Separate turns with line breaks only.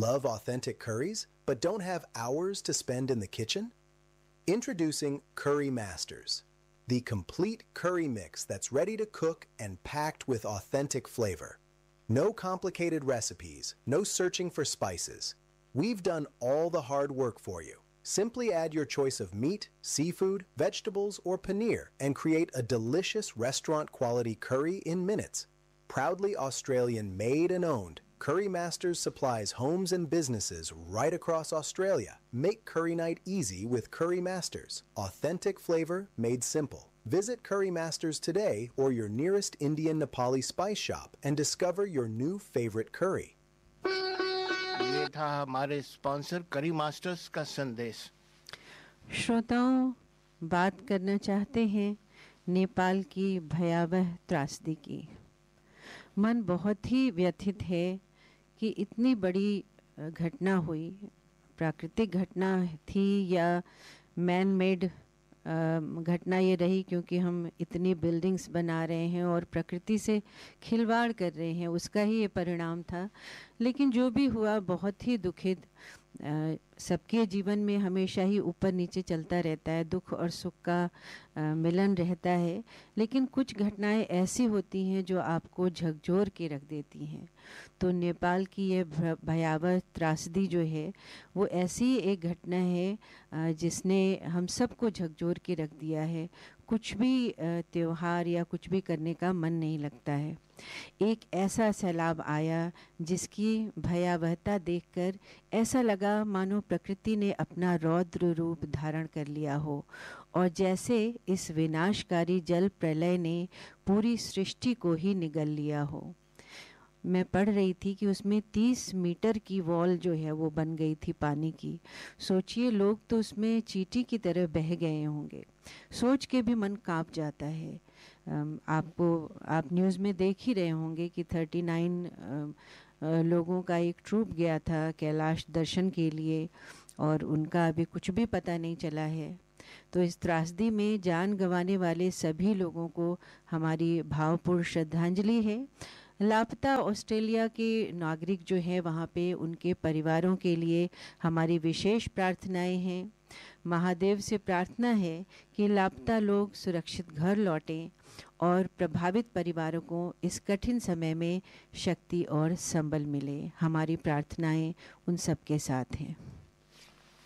Love authentic curries, but don't have hours to spend in the kitchen? Introducing Curry Masters, the complete curry mix that's ready to cook and packed with authentic flavor. No complicated recipes, no searching for spices. We've done all the hard work for you. Simply add your choice of meat, seafood, vegetables, or paneer and create a delicious restaurant-quality curry in minutes. Proudly Australian made and owned, Curry Masters supplies homes and businesses right across Australia. Make curry night easy with Curry Masters. Authentic flavor made simple. Visit Curry Masters today or your nearest Indian Nepali spice shop and discover your new favorite curry.
ये था हमारे sponsor करी masters का संदेश।
श्रोताओं, बात करना चाहते हैं नेपाल की भयावह त्रासदी की। मन बहुत ही व्यथित है कि इतनी बड़ी घटना हुई, प्राकृतिक घटना थी या मैन मेड घटना ये रही, क्योंकि हम इतनी बिल्डिंग्स बना रहे हैं और प्रकृति से खिलवाड़ कर रहे हैं, उसका ही ये परिणाम था। लेकिन जो भी हुआ बहुत ही दुखद। सबके जीवन में हमेशा ही ऊपर नीचे चलता रहता है, दुख और सुख का मिलन रहता है, लेकिन कुछ घटनाएं ऐसी होती हैं जो आपको झकझोर के रख देती हैं। तो नेपाल की ये भयावह त्रासदी जो है वो ऐसी एक घटना है जिसने हम सबको झकझोर के रख दिया है। कुछ भी त्योहार या कुछ भी करने का मन नहीं लगता है। एक ऐसा सैलाब आया जिसकी भयावहता देखकर ऐसा लगा मानो प्रकृति ने अपना रौद्र रूप धारण कर लिया हो और जैसे इस विनाशकारी जल प्रलय ने पूरी सृष्टि को ही निगल लिया हो। मैं पढ़ रही थी कि उसमें 30 मीटर की वॉल जो है वो बन गई थी पानी की। सोचिए, लोग तो उसमें चींटी की तरह बह गए होंगे। सोच के भी मन कांप जाता है। आप न्यूज़ में देख ही रहे होंगे कि 39 लोगों का एक ट्रूप गया था कैलाश दर्शन के लिए और उनका अभी कुछ भी पता नहीं चला है। तो इस त्रासदी में जान गंवाने वाले सभी लोगों को हमारी भावपूर्ण श्रद्धांजलि है। लापता ऑस्ट्रेलिया के नागरिक जो है वहाँ पे उनके परिवारों के लिए हमारी विशेष प्रार्थनाएं हैं। महादेव से प्रार्थना है कि लापता लोग सुरक्षित घर लौटें और प्रभावित परिवारों को इस कठिन समय में शक्ति और संबल मिले। हमारी प्रार्थनाएं उन सब के साथ हैं।